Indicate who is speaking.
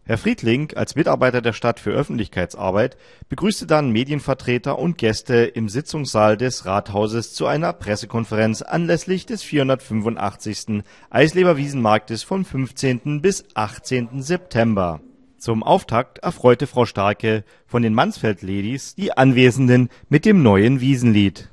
Speaker 1: Herr Friedling, als Mitarbeiter der Stadt für Öffentlichkeitsarbeit, begrüßte dann Medienvertreter und Gäste im Sitzungssaal des Rathauses zu einer Pressekonferenz anlässlich des 485. Eisleber-Wiesenmarktes vom 15. bis 18. September. Zum Auftakt erfreute Frau Starke von den Mansfeld Ladies die Anwesenden mit dem neuen Wiesenlied.